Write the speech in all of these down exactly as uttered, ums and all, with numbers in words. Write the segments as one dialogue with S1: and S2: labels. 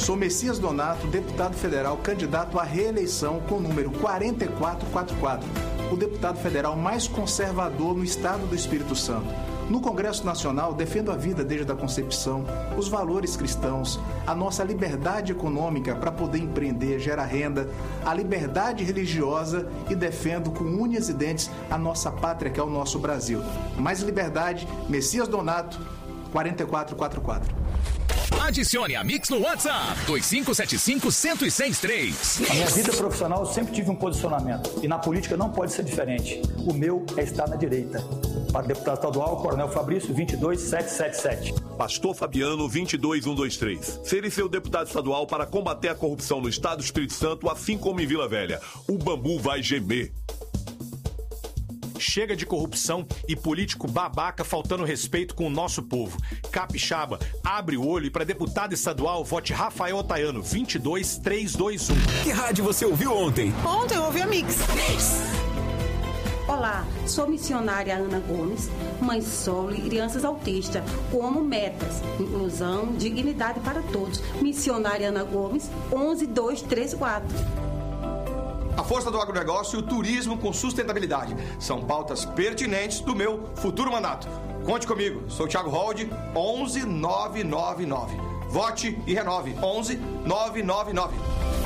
S1: Sou Messias Donato, deputado federal, candidato à reeleição com o número quatro quatro quatro quatro, o deputado federal mais conservador no estado do Espírito Santo. No Congresso Nacional, defendo a vida desde a concepção, os valores cristãos, a nossa liberdade econômica para poder empreender, gerar renda, a liberdade religiosa e defendo com unhas e dentes a nossa pátria, que é o nosso Brasil. Mais liberdade, Messias Donato, quatro quatro quatro quatro.
S2: Adicione a Mix no WhatsApp dois cinco sete cinco, um zero zero seis três.
S3: Na minha vida profissional eu sempre tive um posicionamento e na política não pode ser diferente. O meu é estar na direita. Para deputado estadual, Coronel Fabrício, vinte e dois mil setecentos e setenta e sete.
S4: Pastor Fabiano, vinte e dois mil cento e vinte e três. Serei seu deputado estadual para combater a corrupção no estado do Espírito Santo, assim como em Vila Velha. O bambu vai gemer.
S5: Chega de corrupção e político babaca faltando respeito com o nosso povo. Capixaba, abre o olho e para deputado estadual, vote Rafael Otaiano, vinte e dois mil trezentos e vinte e um.
S2: Que rádio você ouviu ontem?
S6: Ontem eu ouvi a Mix.
S2: Mix.
S7: Olá, sou missionária Ana Gomes, mãe solo e crianças autistas, como metas, inclusão, dignidade para todos. Missionária Ana Gomes, onze dois três quatro.
S8: A força do agronegócio e o turismo com sustentabilidade são pautas pertinentes do meu futuro mandato. Conte comigo, sou Thiago Holdi, onze nove nove nove. Vote e renove, onze nove nove nove.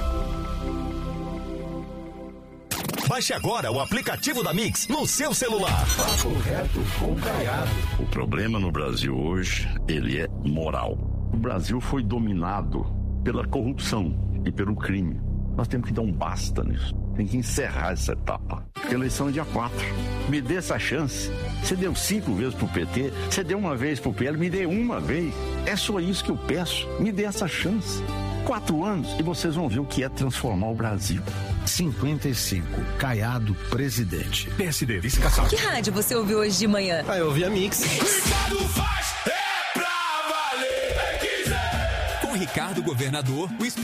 S2: Baixe agora o aplicativo da Mix no seu celular.
S9: Papo reto com Caiado. O problema no Brasil hoje, ele é moral. O Brasil foi dominado pela corrupção e pelo crime. Nós temos que dar um basta nisso. Tem que encerrar essa etapa. A eleição é dia quatro. Me dê essa chance. Você deu cinco vezes pro P T, você deu uma vez pro P L, me dê uma vez. É só isso que eu peço. Me dê essa chance. Quatro anos e vocês vão ver o que é transformar o Brasil.
S10: cinquenta e cinco, Caiado, presidente.
S2: P S D, vice-caçado.
S11: Que rádio você ouviu hoje de manhã?
S10: Ah, eu ouvi a Mix.
S2: Ricardo faz é pra valer. Com Ricardo Governador, o